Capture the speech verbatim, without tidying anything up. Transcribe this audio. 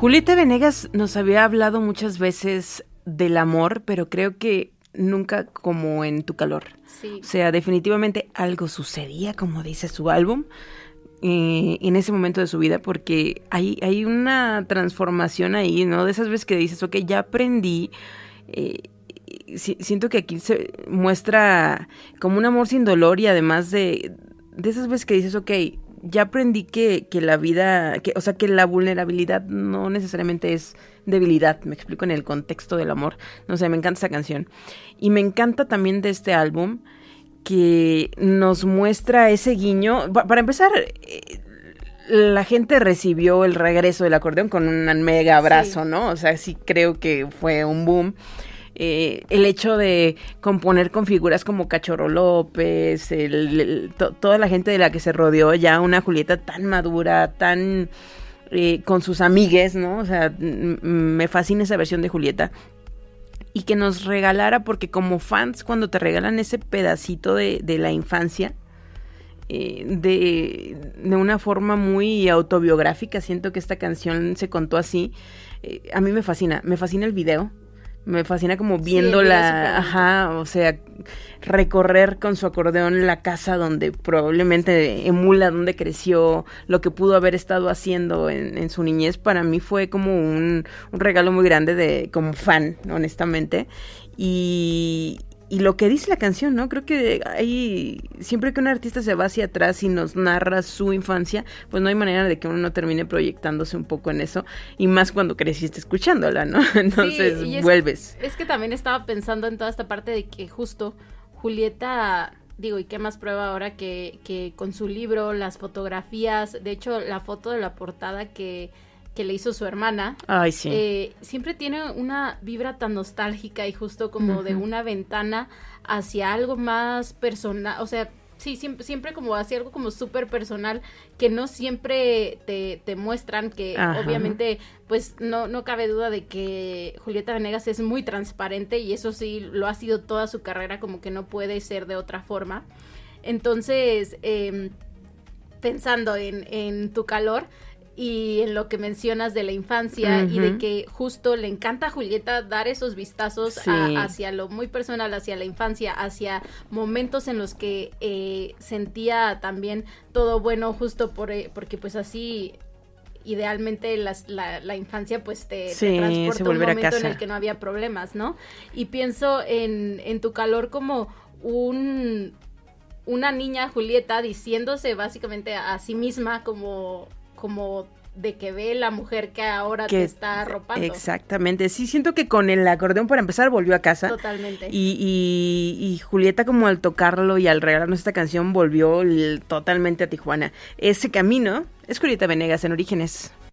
Julieta Venegas nos había hablado muchas veces del amor, pero creo que nunca como en Tu calor. Sí. O sea, definitivamente algo sucedía, como dice su álbum, eh, en ese momento de su vida, porque hay, hay una transformación ahí, ¿no? De esas veces que dices, ok, ya aprendí. Eh, si, siento que aquí se muestra como un amor sin dolor y además de, de esas veces que dices, ok, ya aprendí que, que la vida, que, o sea, que la vulnerabilidad no necesariamente es debilidad, me explico, en el contexto del amor. No sé, me encanta esa canción. Y me encanta también de este álbum que nos muestra ese guiño. Pa- para empezar, eh, la gente recibió el regreso del acordeón con un mega abrazo, Sí. ¿no? O sea, sí creo que fue un boom. Eh, el hecho de componer con figuras como Cachorro López, el, el, to, toda la gente de la que se rodeó, ya una Julieta tan madura, tan eh, con sus amigues, ¿no? O sea, m- me fascina esa versión de Julieta. Y que nos regalara, porque como fans, cuando te regalan ese pedacito de, de la infancia, eh, de, de una forma muy autobiográfica, siento que esta canción se contó así, eh, a mí me fascina, me fascina el video. Me fascina como Sí, el video es viéndola, superbonito. ajá, o sea, recorrer con su acordeón la casa donde probablemente emula donde creció, lo que pudo haber estado haciendo en, en su niñez, para mí fue como un, un regalo muy grande de como fan, honestamente. Y, y lo que dice la canción, ¿no? Creo que hay, siempre que un artista se va hacia atrás y nos narra su infancia, pues no hay manera de que uno no termine proyectándose un poco en eso, y más cuando creciste escuchándola, ¿no? Entonces Sí, y es, vuelves. es que también estaba pensando en toda esta parte de que justo Julieta, digo, y qué más prueba ahora que, que con su libro, las fotografías, de hecho la foto de la portada que, que le hizo su hermana, Ay, sí. eh, siempre tiene una vibra tan nostálgica y justo como Ujú. de una ventana hacia algo más personal, o sea, sí, siempre, siempre como hacia algo como súper personal que no siempre te, te muestran, que Ajá. obviamente pues no, no cabe duda de que Julieta Venegas es muy transparente y eso sí lo ha sido toda su carrera, como que no puede ser de otra forma. Entonces, eh, pensando en, en Tu calor y en lo que mencionas de la infancia, Ujú. y de que justo le encanta a Julieta dar esos vistazos Sí. a- hacia lo muy personal, hacia la infancia, hacia momentos en los que eh, sentía también todo bueno, justo por, eh, porque pues así idealmente las, la, la infancia pues te, Sí, te se transporta a un volver a momento en casa. el que no había problemas, ¿no? Y pienso en, en Tu calor como un una niña Julieta diciéndose básicamente a sí misma como, como de que ve la mujer que ahora Que- te está arropando. Exactamente, sí, siento que con el acordeón para empezar volvió a casa. Totalmente. Y, y, y Julieta, como al tocarlo y al regalarnos esta canción, volvió l- totalmente a Tijuana. Ese camino es Julieta Venegas en Orígenes.